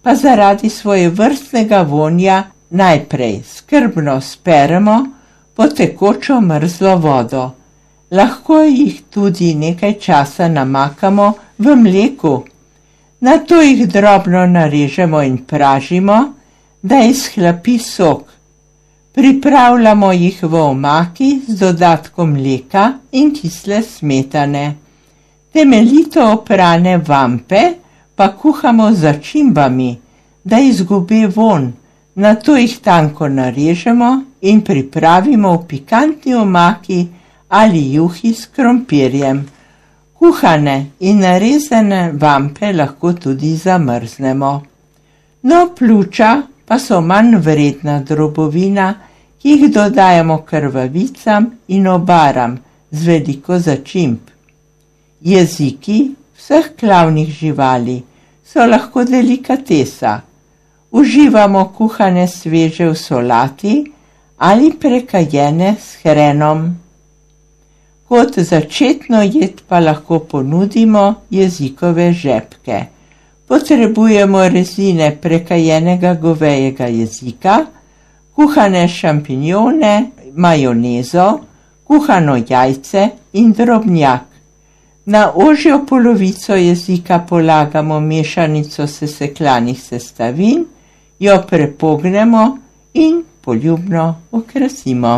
pa zaradi svojevrstnega vonja najprej skrbno speremo pod tekočo mrzlo vodo. Lahko jih tudi nekaj časa namakamo v mleku. Nato jih drobno narežemo in pražimo, da izhlapi sok. Pripravljamo jih v omaki z dodatkom mleka in kisle smetane. Temeljito oprane vampe pa kuhamo z začimbami, da izgubi vonj. Nato jih tanko narežemo in pripravimo v pikantni omaki ali juhi s krompirjem. Kuhane in narezane vampe lahko tudi zamrznemo. No, pljuča pa so manj vredna drobovina, ki jih dodajamo krvavicam in obaram z veliko začimb. Jeziki vseh klavnih živali so lahko delikatesa. Uživamo kuhane sveže v solati ali prekajene s hrenom. Kot začetno jed pa lahko ponudimo jezikove žepke. Potrebujemo rezine prekajenega govejega jezika, kuhane šampinjone, majonezo, kuhano jajce in drobnjak. Na ožjo polovico jezika polagamo mešanico sesekljanih sestavin, jo prepognemo in poljubno okrasimo.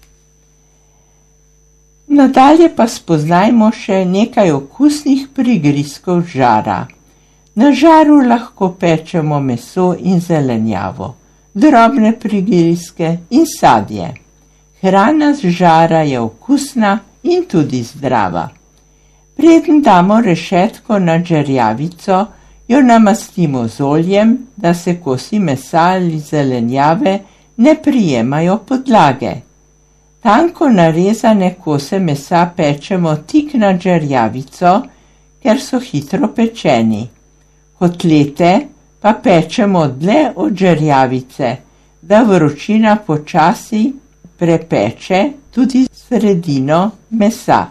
Nadalje pa spoznajmo še nekaj okusnih prigrizkov žara. Na žaru lahko pečemo meso in zelenjavo, drobne prigrizke in sadje. Hrana z žara je okusna in tudi zdrava. Preden damo rešetko na žerjavico, jo namastimo z oljem, da se kosi mesa ali zelenjave ne prijemajo podlage. Tanko narezane kose mesa pečemo tik na žerjavico, ker so hitro pečeni. Kotlete pa pečemo dlje od žerjavice, da vročina počasi prepeče tudi sredino mesa.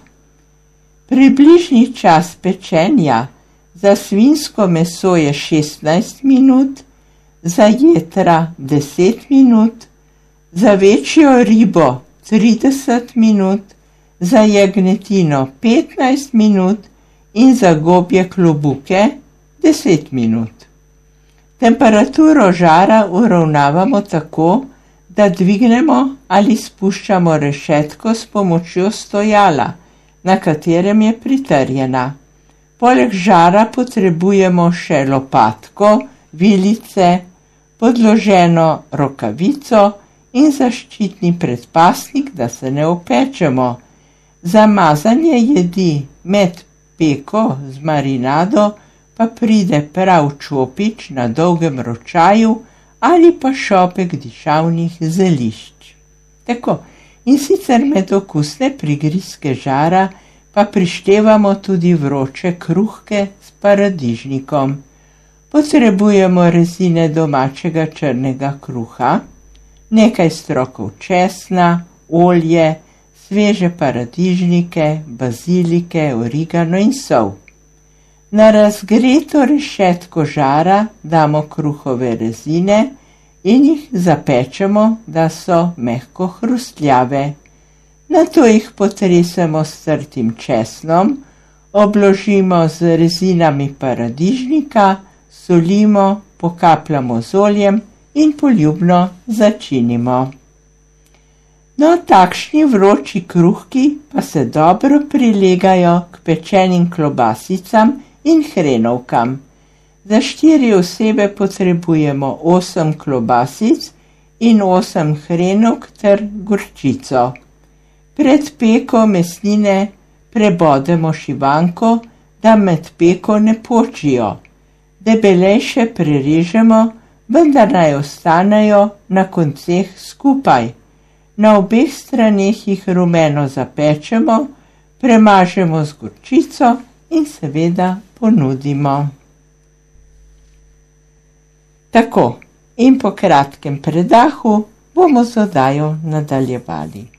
Približni čas pečenja za svinjsko meso je 16 minut, za jetra 10 minut, za večjo ribo 30 minut, za jagnjetino 15 minut in za gobje klobuke 10 minut. Temperaturo žara uravnavamo tako, da dvignemo ali spuščamo rešetko s pomočjo stojala, na katerem je pritrjena. Poleg žara potrebujemo še lopatko, vilice, podloženo rokavico in zaščitni predpasnik, da se ne opečemo. Za mazanje jedi med peko z marinado pa pride prav čopič na dolgem ročaju ali pa šopek dišavnih zelišč. Tako, in sicer med okusne prigrizke žara pa prištevamo tudi vroče kruhke s paradižnikom. Potrebujemo rezine domačega črnega kruha, nekaj strokov česna, olje, sveže paradižnike, bazilike, origano in sol. Na razgreto rešetko žara damo kruhove rezine in jih zapečemo, da so mehko hrustljave. Nato jih potresemo s trtim česnom, obložimo z rezinami paradižnika, solimo, pokapljamo z oljem in poljubno začinimo. No, takšni vroči kruhki pa se dobro prilegajo k pečenim klobasicam in hrenovkam. Za 4 osebe potrebujemo 8 klobasic in 8 hrenovk ter gorčico. Pred peko mesnine prebodemo šivanko, da med peko ne počijo. Debelejše prerežemo, vendar naj ostanejo na konceh skupaj. Na obeh straneh jih rumeno zapečemo, premažemo z gorčico in seveda ponudimo. Tako, in po kratkem predahu bomo z oddajo nadaljevali.